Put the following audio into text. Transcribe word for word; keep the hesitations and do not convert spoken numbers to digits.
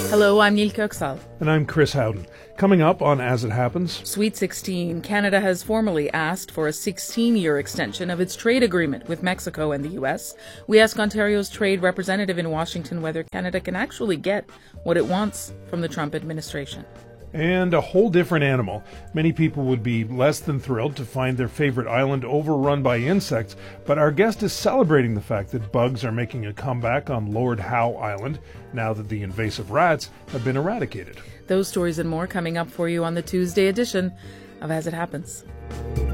Hello, I'm Neil Kirksall. And I'm Chris Howden. Coming up on As It Happens. Sweet sixteen. Canada has formally asked for a sixteen-year extension of its trade agreement with Mexico and the U S. We ask Ontario's trade representative in Washington whether Canada can actually get what it wants from the Trump administration. And a whole different animal. Many people would be less than thrilled to find their favorite island overrun by insects, but our guest is celebrating the fact that bugs are making a comeback on Lord Howe Island now that the invasive rats have been eradicated. Those stories and more coming up for you on the Tuesday edition of As It Happens.